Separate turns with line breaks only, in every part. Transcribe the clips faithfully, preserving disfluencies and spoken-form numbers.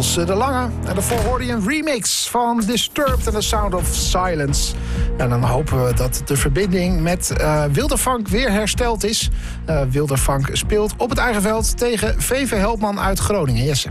Niels de Lange. En daarvoor hoorde je een remix van Disturbed and the Sound of Silence. En dan hopen we dat de verbinding met uh, Wildervank weer hersteld is. Uh, Wildervank speelt op het eigen veld tegen V V Helpman uit Groningen. Jesse.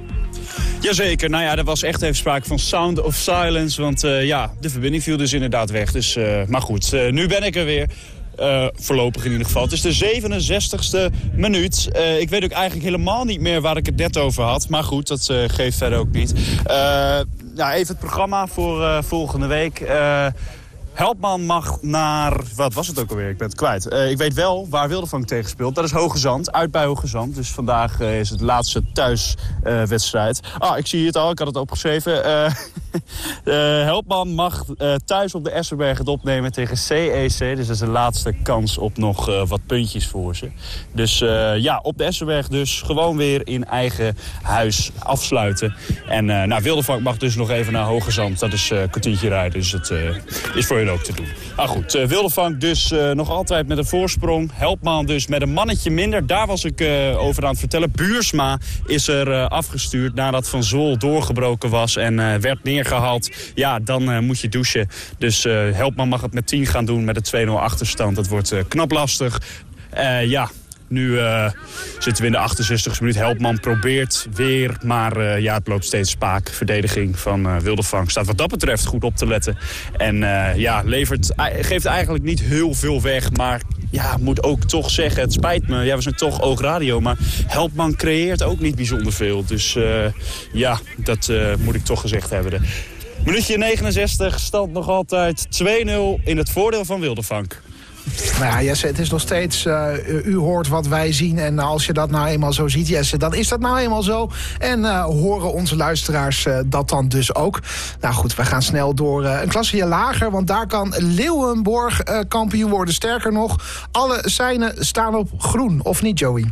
Jazeker, nou ja, er was echt even sprake van Sound of Silence. Want uh, ja, de verbinding viel dus inderdaad weg. Dus, uh, maar goed, uh, nu ben ik er weer. Uh, voorlopig in ieder geval. Het is de zevenenzestigste minuut. Uh, ik weet ook eigenlijk helemaal niet meer waar ik het net over had. Maar goed, dat uh, geeft verder ook niet. Uh, nou, even het programma voor uh, volgende week. Uh, Helpman mag naar... Wat was het ook alweer? Ik ben het kwijt. Uh, ik weet wel waar Wildervank tegen speelt. Dat is Hoge Zand. Uit bij Hoge Zand. Dus vandaag uh, is het laatste thuiswedstrijd. Uh, ah, ik zie het al. Ik had het opgeschreven. Uh, uh, Helpman mag uh, thuis op de Esserberg het opnemen tegen C E C. Dus dat is de laatste kans op nog uh, wat puntjes voor ze. Dus uh, ja, op de Esserberg dus gewoon weer in eigen huis afsluiten. En uh, nou, Wildervank mag dus nog even naar Hoge Zand. Dat is uh, een kwartiertje rijden. Dus het uh, is voor ook te doen. Maar goed, uh, Wildervank dus uh, nog altijd met een voorsprong. Helpman dus met een mannetje minder. Daar was ik uh, over aan het vertellen. Buursma is er uh, afgestuurd nadat Van Zwol doorgebroken was en uh, werd neergehaald. Ja, dan uh, moet je douchen. Dus uh, Helpman mag het met tien gaan doen met een twee nul achterstand. Dat wordt uh, knap lastig. Uh, ja... Nu uh, zitten we in de achtenzestigste minuut. Helpman probeert weer, maar uh, ja, het loopt steeds spaak. Verdediging van uh, Wildervank staat wat dat betreft goed op te letten. En uh, ja, levert, geeft eigenlijk niet heel veel weg, maar ja, moet ook toch zeggen, het spijt me. Ja, we zijn toch Oogradio, maar Helpman creëert ook niet bijzonder veel. Dus uh, ja, dat uh, moet ik toch gezegd hebben. Minuutje negenenzestig, stand nog altijd twee nul in het voordeel van Wildervank.
Nou ja, Jesse, het is nog steeds... Uh, u hoort wat wij zien en als je dat nou eenmaal zo ziet, Jesse, dan is dat nou eenmaal zo. En uh, horen onze luisteraars uh, dat dan dus ook. Nou goed, we gaan snel door uh, een klasseje lager, want daar kan Leeuwenborg uh, kampioen worden. Sterker nog, alle seinen staan op groen, of niet, Joey?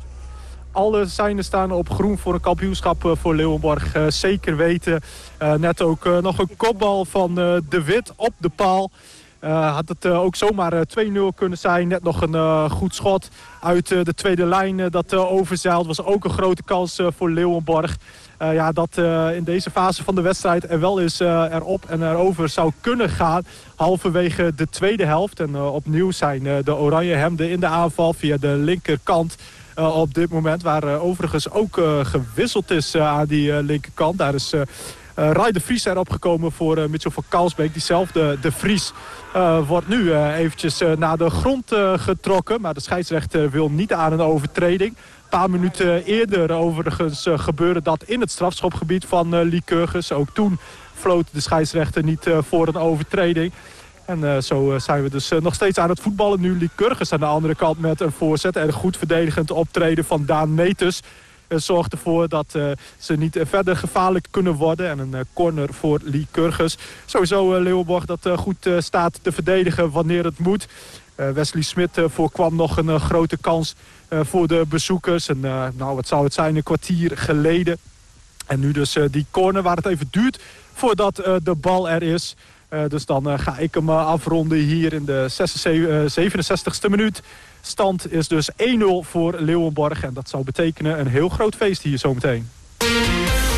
Alle seinen staan op groen voor een kampioenschap uh, voor Leeuwenborg. Uh, zeker weten. Uh, net ook uh, nog een kopbal van uh, De Wit op de paal. Uh, had het uh, ook zomaar uh, twee nul kunnen zijn. Net nog een uh, goed schot uit uh, de tweede lijn uh, dat uh, overzeild. Was ook een grote kans uh, voor Leeuwenborg. Uh, ja, dat uh, in deze fase van de wedstrijd er wel eens uh, erop en erover zou kunnen gaan. Halverwege de tweede helft. En uh, opnieuw zijn uh, de oranje hemden in de aanval via de linkerkant. Uh, op dit moment, waar uh, overigens ook uh, gewisseld is uh, aan die uh, linkerkant. Daar is uh, uh, Rai de Vries erop gekomen voor uh, Mitchell van Kalsbeek. Diezelfde de Vries uh, wordt nu uh, eventjes uh, naar de grond uh, getrokken. Maar de scheidsrechter wil niet aan een overtreding. Een paar minuten eerder overigens uh, gebeurde dat in het strafschopgebied van uh, Lycurgus. Ook toen floot de scheidsrechter niet uh, voor een overtreding. En uh, zo uh, zijn we dus uh, nog steeds aan het voetballen. Nu Lycurgus aan de andere kant met een voorzet. En een goed verdedigend optreden van Daan Meters uh, zorgt ervoor dat uh, ze niet uh, verder gevaarlijk kunnen worden. En een uh, corner voor Lycurgus. Sowieso uh, Leeuwenborg dat uh, goed uh, staat te verdedigen wanneer het moet. Uh, Wesley Smit uh, voorkwam nog een uh, grote kans uh, voor de bezoekers. En uh, nou, wat zou het zijn, een kwartier geleden. En nu dus uh, die corner waar het even duurt voordat uh, de bal er is. Uh, dus dan uh, ga ik hem uh, afronden hier in de zevenenzestigste minuut. Stand is dus één nul voor Leeuwenborg. En dat zou betekenen een heel groot feest hier zometeen.